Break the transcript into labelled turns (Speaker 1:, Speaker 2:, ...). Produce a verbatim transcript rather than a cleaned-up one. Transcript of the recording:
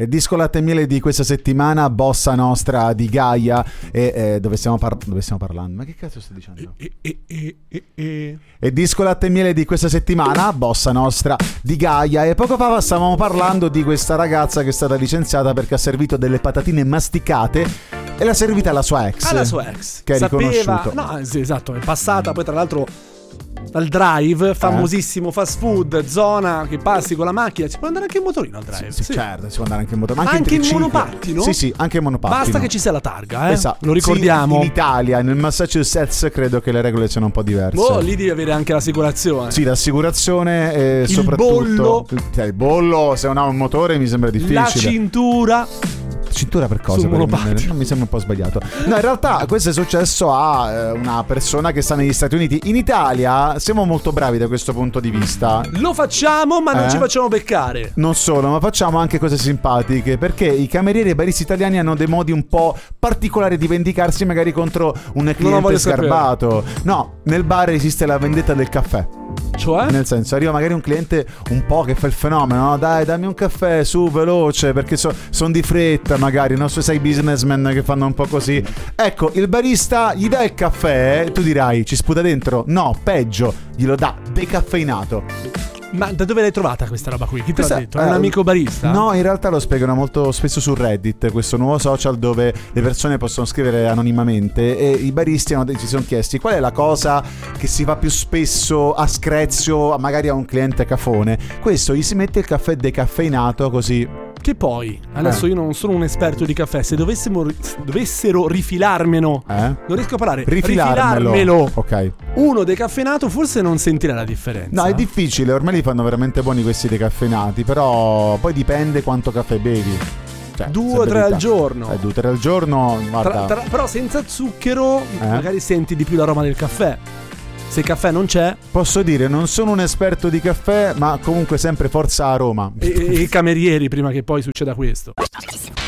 Speaker 1: Il disco Latte e Miele di questa settimana, Bossa Nostra di Gaia. E eh, dove, stiamo par- dove stiamo parlando? Ma che cazzo sto dicendo?
Speaker 2: E, e, e, e, e.
Speaker 1: E disco Latte e Miele di questa settimana, Bossa Nostra di Gaia. E poco fa stavamo parlando di questa ragazza che è stata licenziata perché ha servito delle patatine masticate e l'ha servita alla sua ex.
Speaker 2: Alla sua ex.
Speaker 1: Che ha riconosciuto.
Speaker 2: No, sì, esatto, è passata poi tra l'altro dal Drive, famosissimo eh. fast food, zona che passi con la macchina. Si può andare anche in motorino al Drive?
Speaker 1: Sì, sì,
Speaker 2: sì.
Speaker 1: certo, si può andare anche in motorino.
Speaker 2: Anche, anche in
Speaker 1: triciclo.
Speaker 2: monopattino?
Speaker 1: Sì, sì, anche in monopattino.
Speaker 2: Basta che ci sia la targa, eh?
Speaker 1: Esatto.
Speaker 2: Lo ricordiamo.
Speaker 1: Sì, in Italia, nel Massachusetts credo che le regole siano un po' diverse.
Speaker 2: Oh, lì devi avere anche l'assicurazione.
Speaker 1: Sì, l'assicurazione e
Speaker 2: il
Speaker 1: soprattutto
Speaker 2: bollo.
Speaker 1: Il bollo, se non ha un motore mi sembra difficile.
Speaker 2: La cintura.
Speaker 1: Cintura per cosa? Per non mi sembra un po' sbagliato. No, in realtà questo è successo a eh, una persona che sta negli Stati Uniti. In Italia siamo molto bravi da questo punto di vista.
Speaker 2: Lo facciamo, ma eh? non ci facciamo beccare.
Speaker 1: Non solo, ma facciamo anche cose simpatiche, perché i camerieri e baristi italiani hanno dei modi un po' particolari di vendicarsi magari contro un cliente sgarbato. Sapere. No, nel bar esiste la vendetta del caffè.
Speaker 2: Cioè?
Speaker 1: Nel senso, arriva magari un cliente un po' che fa il fenomeno, no? Dai, dammi un caffè, su, veloce, perché so, sono di fretta magari, non so se sai businessmen che fanno un po' così. Ecco, il barista gli dà il caffè, tu dirai, ci sputa dentro? No, peggio, glielo dà decaffeinato.
Speaker 2: Ma da dove l'hai trovata questa roba qui? Chi te l'ha detto? È
Speaker 1: eh,
Speaker 2: un amico barista?
Speaker 1: No, in realtà lo spiegano molto spesso su Reddit, questo nuovo social dove le persone possono scrivere anonimamente, e i baristi hanno, si sono chiesti qual è la cosa che si fa più spesso a screzio magari a un cliente cafone. Questo, gli si mette il caffè decaffeinato così.
Speaker 2: Che poi, adesso
Speaker 1: eh.
Speaker 2: io non sono un esperto di caffè, se dovessimo, dovessero rifilarmelo,
Speaker 1: eh?
Speaker 2: non riesco a parlare,
Speaker 1: rifilarmelo,
Speaker 2: rifilarmelo.
Speaker 1: Ok.
Speaker 2: Uno decaffeinato forse non sentirà la differenza.
Speaker 1: No, è difficile, ormai li fanno veramente buoni questi decaffeinati, però poi dipende quanto caffè bevi. Cioè,
Speaker 2: due o tre al giorno.
Speaker 1: Eh, due o tre al giorno, guarda.
Speaker 2: Tra, tra, però senza zucchero eh? magari senti di più l'aroma del caffè. Se il caffè non c'è,
Speaker 1: posso dire, non sono un esperto di caffè, ma comunque sempre forza a Roma.
Speaker 2: E, e i camerieri prima che poi succeda questo.